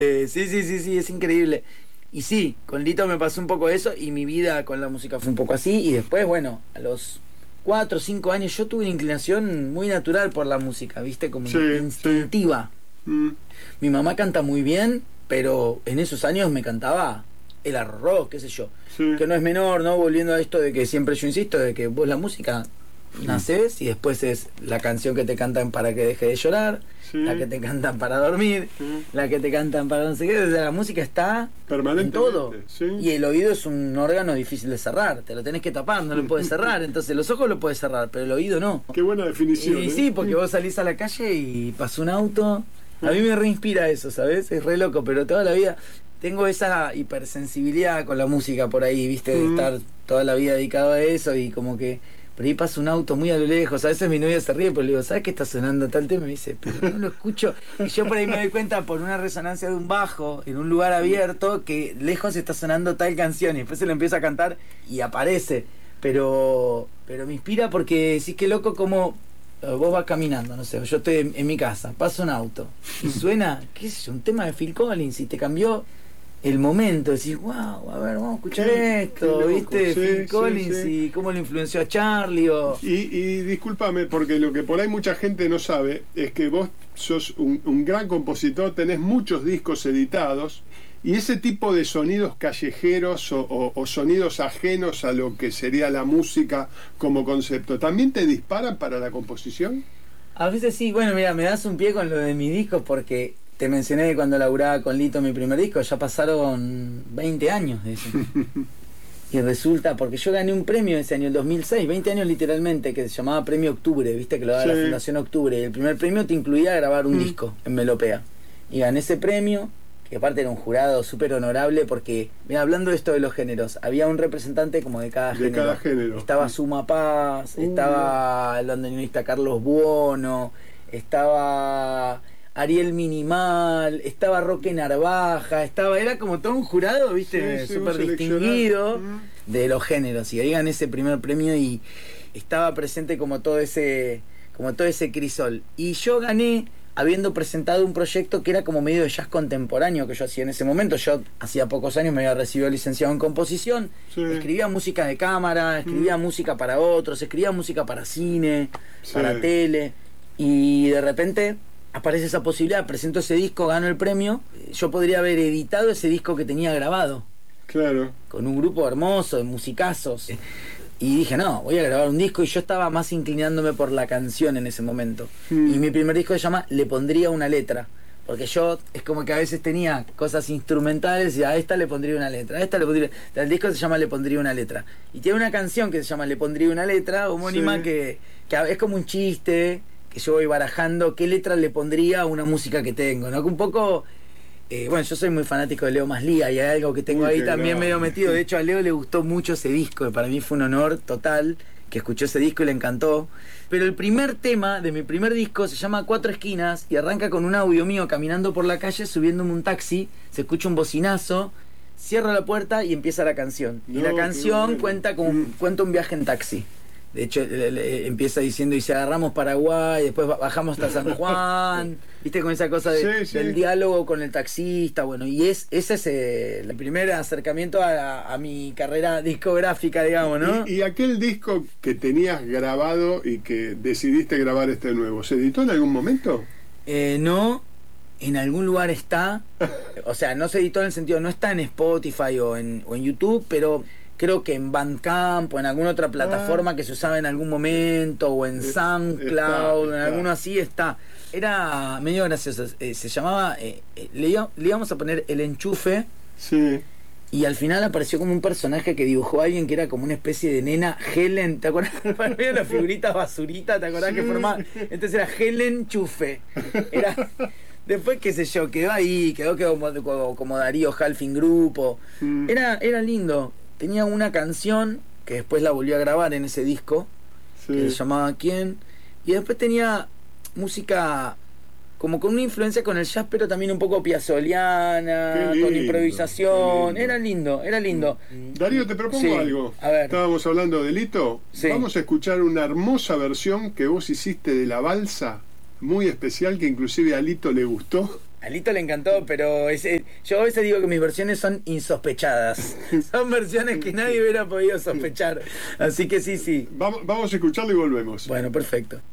Sí, es increíble. Y sí, con Lito me pasó un poco eso y mi vida con la música fue un poco así. Y después, bueno, a los 4 o 5 años yo tuve una inclinación muy natural por la música, ¿viste? Como Sí, sí. instintiva. Mm, Mi mamá canta muy bien, pero en esos años me cantaba el arroz, qué sé yo. sí. Que no es menor, ¿no? Volviendo a esto de que siempre yo insisto, de que vos la música nacés y después es la canción que te cantan para que deje de llorar, Sí. la que te cantan para dormir, Sí. la que te cantan para no sé qué. O sea, la música está en Permanentemente. todo. Sí. Y el oído es un órgano difícil de cerrar, te lo tenés que tapar, no lo puedes cerrar. Entonces los ojos lo puedes cerrar, pero el oído no. Qué buena definición. Y sí, porque vos salís a la calle y pasa un auto. A mí me reinspira eso, ¿sabes? Es re loco, pero toda la vida tengo esa hipersensibilidad con la música por ahí, ¿viste? De estar toda la vida dedicado a eso y como que por ahí pasa un auto muy a lo lejos. A veces mi novia se ríe, pero le digo, ¿sabes qué está sonando tal tema? Y me dice, pero no lo escucho. Y yo por ahí me doy cuenta por una resonancia de un bajo en un lugar abierto que lejos está sonando tal canción y después se lo empiezo a cantar y aparece. Pero me inspira porque sí que loco como vos vas caminando, no sé, yo estoy en mi casa, pasa un auto y suena, qué sé yo, un tema de Phil Collins y te cambió el momento, decís, wow, a ver, vamos a escuchar esto, loco. ¿viste? Sí, Phil sí, Collins sí. y cómo le influenció a Charlie o... Y discúlpame, porque lo que por ahí mucha gente no sabe es que vos sos un gran compositor, tenés muchos discos editados, y ese tipo de sonidos callejeros o sonidos ajenos a lo que sería la música como concepto, ¿también te disparan para la composición? A veces sí, bueno, mira, me das un pie con lo de mis discos porque te mencioné que cuando laburaba con Lito mi primer disco, ya pasaron 20 años de eso. Y resulta, porque yo gané un premio ese año, el 2006, 20 años literalmente, que se llamaba Premio Octubre, viste que lo daba la Sí. Fundación Octubre. Y el primer premio te incluía grabar un disco en Melopea. Y gané ese premio, que aparte era un jurado súper honorable, porque, mira, hablando de esto de los géneros, había un representante como de cada género. Cada género. Estaba Suma Paz, estaba el bandoneonista Carlos Buono, estaba Ariel Minimal, estaba Roque Narvaja, era como todo un jurado, viste, Sí, súper un distinguido seleccionado. de los géneros. Y ahí gané ese primer premio y estaba presente como todo ese crisol. Y yo gané habiendo presentado un proyecto que era como medio de jazz contemporáneo que yo hacía en ese momento. Yo hacía pocos años me había recibido licenciado en composición, Sí. escribía música de cámara, escribía música para otros, escribía música para cine, Sí. para tele, y de repente aparece esa posibilidad, presento ese disco, gano el premio. Yo podría haber editado ese disco que tenía grabado Claro. con un grupo hermoso de musicazos. Y dije, no, voy a grabar un disco. Y yo estaba más inclinándome por la canción en ese momento. Y mi primer disco se llama Le pondría una letra. Porque yo es como que a veces tenía cosas instrumentales y a esta le pondría una letra. A esta le pondría... El disco se llama Le pondría una letra. Y tiene una canción que se llama Le pondría una letra, homónima, Sí. que es como un chiste, que yo voy barajando qué letra le pondría a una música que tengo, ¿no? Que un poco... bueno, yo soy muy fanático de Leo Maslía y hay algo que tengo Uy, ahí qué también grande. medio metido. De hecho, a Leo le gustó mucho ese disco, y para mí fue un honor total que escuchó ese disco y le encantó. Pero el primer tema de mi primer disco se llama Cuatro Esquinas y arranca con un audio mío caminando por la calle, subiéndome un taxi, se escucha un bocinazo, cierro la puerta y empieza la canción. Y No, la qué canción bueno. cuenta un viaje en taxi. De hecho, empieza diciendo, y si agarramos Paraguay, después bajamos hasta San Juan, viste, con esa cosa Sí, sí. del diálogo con el taxista, bueno, y ese es el primer acercamiento a mi carrera discográfica, digamos, ¿no? Y aquel disco que tenías grabado y que decidiste grabar este nuevo, ¿se editó en algún momento? No, en algún lugar está, o sea, no se editó en el sentido, no está en Spotify o en YouTube, pero... Creo que en Bandcamp o en alguna otra plataforma que se usaba en algún momento, o en SoundCloud, en está. alguno así está. Era medio gracioso. Se llamaba, le íbamos a poner El Enchufe, Sí. y al final apareció como un personaje que dibujó a alguien que era como una especie de nena, Helen, ¿te acuerdas? Había una figurita basurita, ¿te acordás? Sí. Que formaba? Entonces era Helen Chufe. Era... Después, qué sé yo, quedó ahí, quedó como Darío Halfing Grupo. Era lindo. Tenía una canción que después la volvió a grabar en ese disco, Sí. que se llamaba ¿Quién? Y después tenía música como con una influencia con el jazz, pero también un poco piazzoliana, Qué lindo, con improvisación. qué lindo. Era lindo. Darío, te propongo Sí, algo. a ver. Estábamos hablando de Lito. Sí. Vamos a escuchar una hermosa versión que vos hiciste de La Balsa, muy especial, que inclusive a Lito le gustó. A Lito le encantó, pero yo a veces digo que mis versiones son insospechadas. Son versiones que nadie hubiera podido sospechar. Así que sí. Vamos a escucharlo y volvemos. Bueno, perfecto.